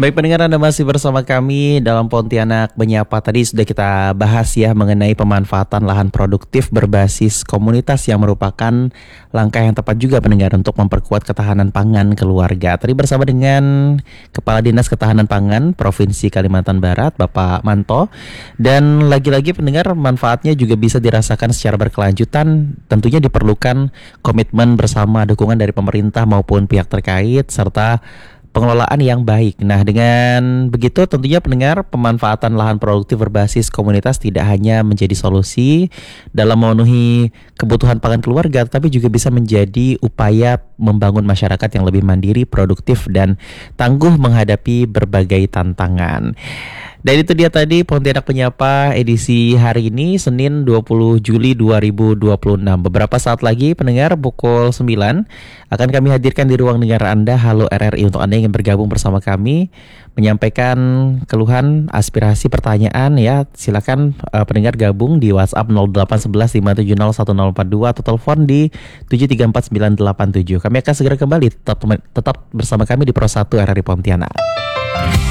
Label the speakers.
Speaker 1: Baik pendengar, Anda masih bersama kami dalam Pontianak Menyapa. Tadi sudah kita bahas ya mengenai pemanfaatan lahan produktif berbasis komunitas yang merupakan langkah yang tepat juga pendengar untuk memperkuat ketahanan pangan keluarga. Tadi bersama dengan Kepala Dinas Ketahanan Pangan Provinsi Kalimantan Barat, Bapak Manto. Dan lagi-lagi pendengar, manfaatnya juga bisa dirasakan secara berkelanjutan. Tentunya diperlukan komitmen bersama, dukungan dari pemerintah maupun pihak terkait, serta pengelolaan yang baik. Nah, dengan begitu tentunya pendengar, pemanfaatan lahan produktif berbasis komunitas tidak hanya menjadi solusi dalam memenuhi kebutuhan pangan keluarga, tapi juga bisa menjadi upaya membangun masyarakat yang lebih mandiri, produktif, dan tangguh menghadapi berbagai tantangan. Dan itu dia tadi Pontianak Menyapa edisi hari ini Senin 20 Juli 2026. Beberapa saat lagi pendengar pukul 9 akan kami hadirkan di ruang dengar Anda Halo RRI untuk Anda yang ingin bergabung bersama kami menyampaikan keluhan, aspirasi, pertanyaan ya. Silakan pendengar gabung di WhatsApp 0811 5701042 atau telepon di 7349987. Kami akan segera kembali, tetap bersama kami di Pro 1 RRI Pontianak.